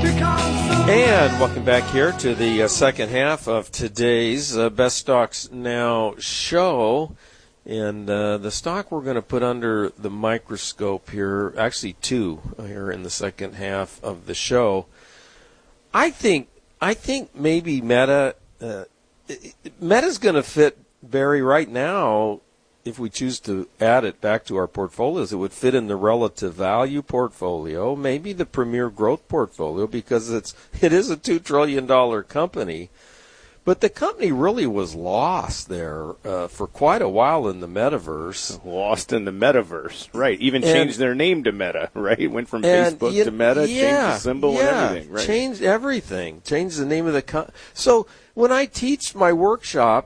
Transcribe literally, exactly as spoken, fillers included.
And welcome back here to the uh, second half of today's uh, Best Stocks Now show. And uh, the stock we're going to put under the microscope here, actually two here in the second half of the show. I think I think maybe Meta, uh, Meta's going to fit Barry right now. If we choose to add it back to our portfolios, it would fit in the relative value portfolio, maybe the premier growth portfolio, because it's it is a two trillion dollars company. But the company really was lost there uh, for quite a while in the metaverse. Lost in the metaverse, right. Even and, changed their name to Meta, right? Went from and, Facebook you, to Meta, yeah, changed the symbol yeah, and everything, right? Changed everything. Changed the name of the company. So when I teach my workshop,